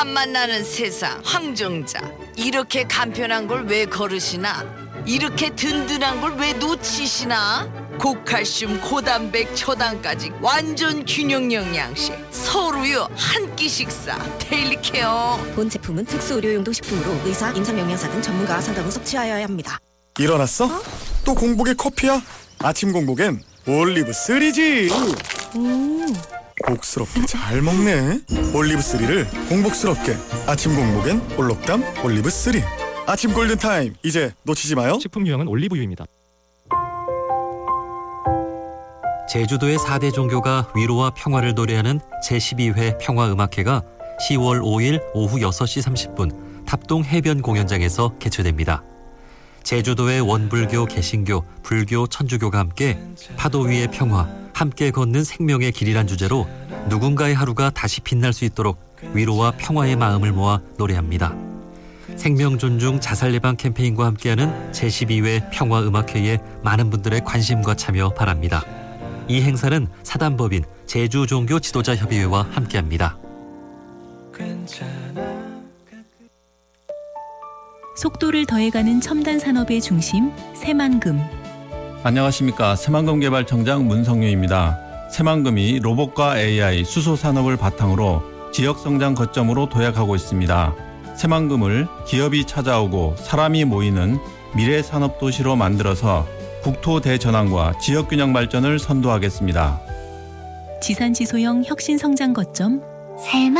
탐만 나는 세상 황정자. 이렇게 간편한 걸 왜 거르시나? 이렇게 든든한 걸 왜 놓치시나? 고칼슘 고단백 초당까지 완전 균형 영양식 서로요 한 끼 식사 데일리케어. 본 제품은 특수 의료용도 식품으로 의사, 임상영양사 등 전문가와 상담 후 섭취하여야 합니다. 일어났어? 또 공복에 커피야? 아침 공복엔 올리브3지. 복스럽게 잘 먹네. 올리브3를 공복스럽게. 아침 공복엔 올록담 올리브3. 아침 골든타임 이제 놓치지 마요. 식품 유형은 올리브유입니다. 제주도의 4대 종교가 위로와 평화를 노래하는 제12회 평화음악회가 10월 5일 오후 6시 30분 답동 해변 공연장에서 개최됩니다. 제주도의 원불교, 개신교, 불교, 천주교가 함께 파도 위의 평화, 함께 걷는 생명의 길이란 주제로 누군가의 하루가 다시 빛날 수 있도록 위로와 평화의 마음을 모아 노래합니다. 생명 존중 자살 예방 캠페인과 함께하는 제12회 평화음악회에 많은 분들의 관심과 참여 바랍니다. 이 행사는 사단법인 제주종교 지도자협의회와 함께합니다. 속도를 더해가는 첨단 산업의 중심 새만금. 안녕하십니까. 새만금 개발청장 문성유입니다. 새만금이 로봇과 AI, 수소 산업을 바탕으로 지역 성장 거점으로 도약하고 있습니다. 새만금을 기업이 찾아오고 사람이 모이는 미래 산업 도시로 만들어서 국토 대전환과 지역 균형 발전을 선도하겠습니다. 지산지소형 혁신 성장 거점